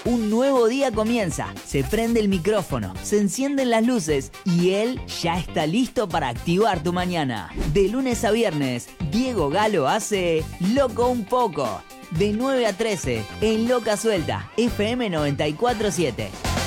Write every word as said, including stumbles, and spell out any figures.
Un nuevo día comienza, se prende el micrófono, se encienden las luces y él ya está listo para activar tu mañana. De lunes a viernes, Diego Galo hace Loco un poco. De nueve a trece, en Loca Suelta, F M noventa y cuatro punto siete.